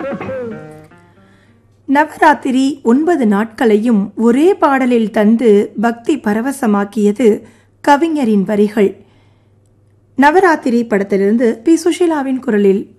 நவராத்திரி 9 நாட்களையும் ஒரே பாடலில் தந்து பக்தி பரவசமாக்கியது கவிஞரின் வரிகள். நவராத்திரி படத்திலிருந்து பி. சுஷீலாவின் குரலில்